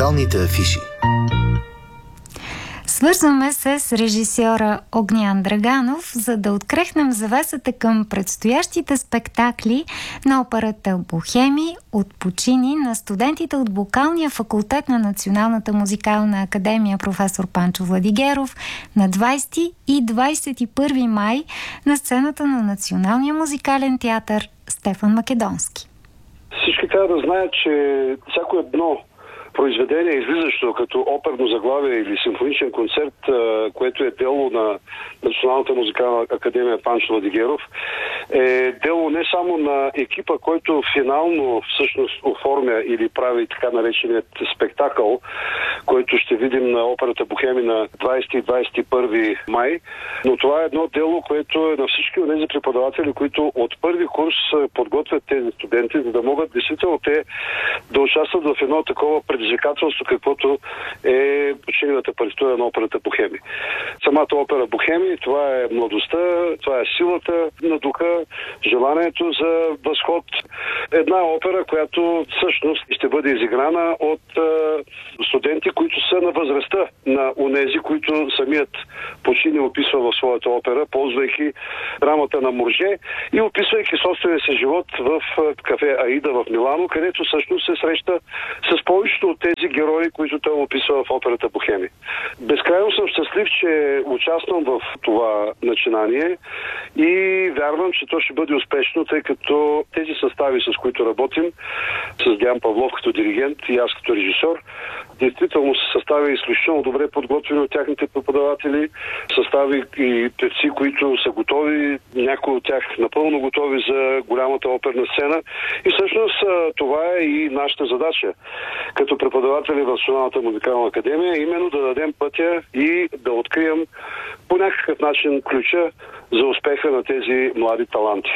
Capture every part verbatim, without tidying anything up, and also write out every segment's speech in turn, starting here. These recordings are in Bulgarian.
Музикалните афиши. Свързваме се с режисьора Огнян Драганов, за да открехнем завесата към предстоящите спектакли на операта Бохеми от Пучини на студентите от Вокалния факултет на Националната музикална академия професор Панчо Владигеров на двайсети и двайсет и първи май на сцената на Националния музикален театър Стефан Македонски. Всички трябва да знаят, че всяко едно произведение, излизащо като оперно заглавие или симфоничен концерт, което е дело на Националната музикална академия Панчо Владигеров, е дело не само на екипа, който финално всъщност оформя или прави така нареченият спектакъл, който ще видим на операта Бохеми на двайсети и двайсет и първи май, но това е едно дело, което е на всички от тези преподаватели, които от първи курс подготвят тези студенти, за да могат действително те да участват в едно такова предизвикателство, каквото е починалата партитура на операта Бохеми. Самата опера Бохеми, това е младостта, това е силата на духа, желанието за възход. Една опера, която всъщност ще бъде изиграна от студенти, които са на възрастта на онези, които самият Пучини описва в своята опера, ползвайки драмата на Мурже и описвайки собствения си живот в кафе Аида в Милано, където всъщност се среща с повечето от тези герои, които той описва в операта Бохеми. Безкрайно съм щастлив, че участвам в това начинание и вярвам, че то ще бъде успешно, тъй като тези състави, с които работим, с Диан Павлов като диригент и аз като режисьор, действително се състави изключително добре подготвени от тяхните преподаватели, състави и певци, които са готови, някои от тях напълно готови за голямата оперна сцена. И всъщност това е и нашата задача като преподаватели в Националната музикална академия, именно да дадем пътя и да открием по някакъв начин ключа за успеха на тези млади таланти.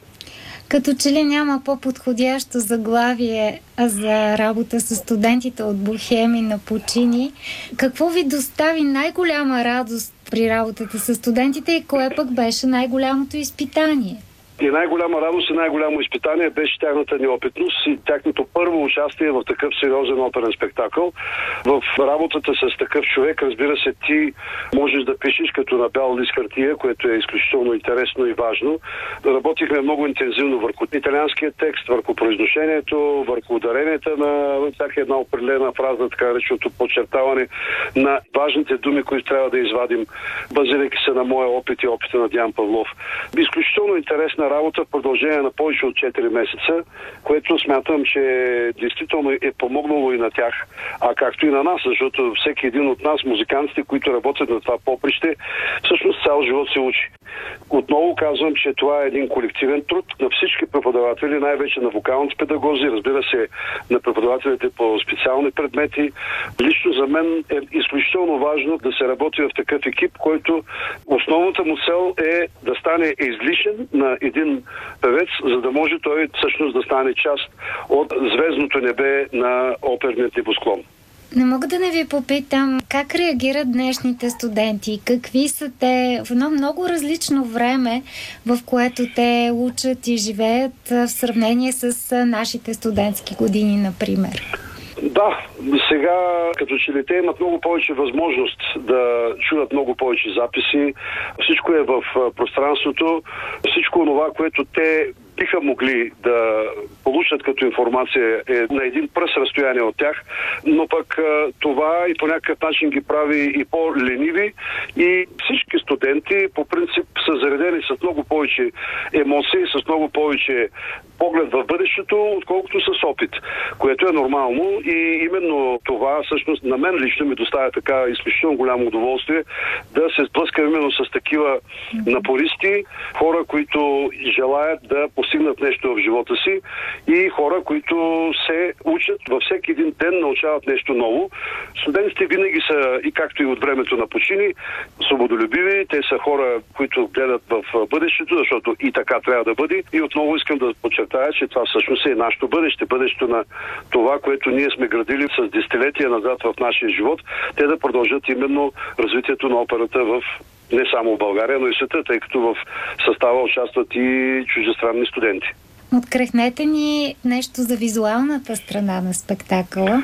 Като че ли няма по-подходящо заглавие за работа с студентите от Бохеми на Пучини? Какво ви достави най-голяма радост при работата с студентите и кое пък беше най-голямото изпитание? И най-голяма радост и най-голямо изпитание беше тяхната неопитност и тяхното първо участие в такъв сериозен оперен спектакъл. В работата с такъв човек, разбира се, ти можеш да пишеш като на бял лист хартия, което е изключително интересно и важно. Работихме много интензивно върху италианския текст, върху произношението, върху ударенията на всяка една определена фраза, така нареченото подчертаване на важните думи, които трябва да извадим, базирайки се на моя опит и опита на Диан Павлов. Изключително интересна работа в продължение на повече от четири месеца, което смятам, че действително е помогнало и на тях, а както и на нас, защото всеки един от нас, музикантите, които работят на това поприще, всъщност цял живот се учи. Отново казвам, че това е един колективен труд на всички преподаватели, най-вече на вокалните педагози, разбира се, на преподавателите по специални предмети. Лично за мен е изключително важно да се работи в такъв екип, който основната му цел е да стане излишен на един певец, за да може той всъщност да стане част от звездното небе на оперният небосклон. Не мога да не ви попитам как реагират днешните студенти, какви са те в едно много различно време, в което те учат и живеят в сравнение с нашите студентски години, например. Да, сега като че ли те имат много повече възможност да чуят много повече записи, всичко е в пространството, всичко това, което те биха могли да получат като информация е на един пръст разстояние от тях, но пък това и по някакъв начин ги прави и по-лениви и всички студенти по принцип са заредени с много повече емоции, с много повече поглед в бъдещето, отколкото с опит, което е нормално и именно това всъщност на мен лично ми доставя така изключително голямо удоволствие да се сблъскам именно с такива напористи, хора, които желаят да постигнат нещо в живота си и хора, които се учат във всеки един ден, научават нещо ново. Студентите винаги са, и както и от времето на Пучини, свободолюбиви, те са хора, които гледат в бъдещето, защото и така трябва да бъде. И отново искам да подчертая, че това всъщност е нашето бъдеще, бъдещето на това, което ние сме градили с десетилетия назад в нашия живот, те да продължат именно развитието на операта в не само в България, но и света, тъй като в състава участват и чуждестранни студенти. Открехнете ни нещо за визуалната страна на спектакъла.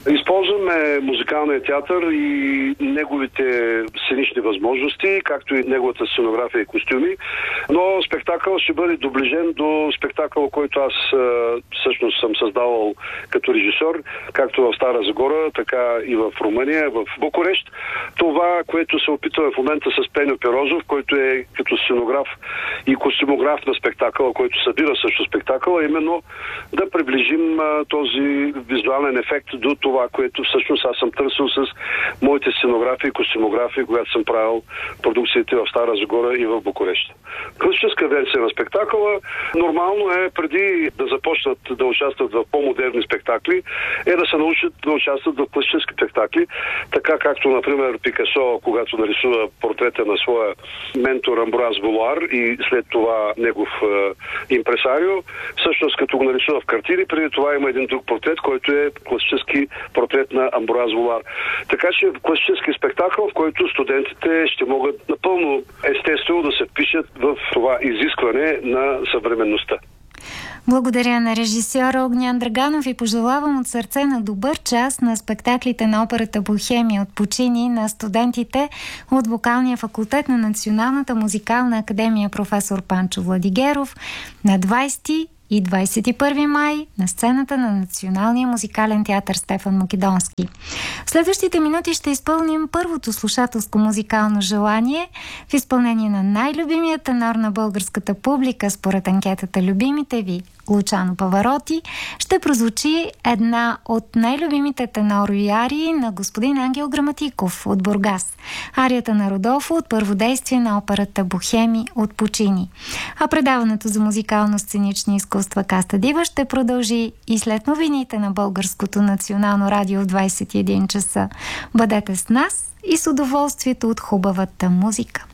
Използваме музикалния театър и неговите сценични възможности, както и неговата сценография и костюми, но спектакъл ще бъде доближен до спектакъл, който аз всъщност съм създавал като режисьор, както в Стара Загора, така и в Румъния, в Букурещ. Това, което се опитваме в момента с Пеньо Пирозов, който е като сценограф и костюмограф на спектакъла, който събира също спектакъла, именно да приближим а, този визуален ефект до това, което всъщност аз съм търсил с моите сценографии и костюмографии, когато съм правил продукциите в Стара Загора и в Букурещ. Класическа версия на спектакъла нормално е, преди да започнат да участват в по-модерни спектакли, е да се научат да участват в класически спектакли, така както, например, Пикасо, когато нарисува портрета на своя ментор Амброаз Волуар и след това негов е, импресарио, всъщност като го нарисува в картини, преди това има един друг портрет, който е класически портрет на Амброаз Волуар. Така че класически спектакъл, в който студентите ще могат напълно естествено да се впишат в това изискване на съвременността. Благодаря на режисьора Огнян Драганов и пожелавам от сърце на добър час на спектаклите на операта Бохемия от Пучини на студентите от Вокалния факултет на Националната музикална академия професор Панчо Владигеров на двайсети и двайсет и първи май на сцената на Националния музикален театър Стефан Македонски. В следващите минути ще изпълним първото слушателско музикално желание в изпълнение на най-любимия тенор на българската публика според анкетата "Любимите ви" Лучано Павароти. Ще прозвучи една от най-любимите тенорови арии на господин Ангел Граматиков от Бургас. Арията на Родолфо от първо действие на операта Бохеми от Пучини. А предаването за музикално-сценични изкуства Каста Дива ще продължи и след новините на Българското национално радио в двайсет и един часа. Бъдете с нас и с удоволствието от хубавата музика.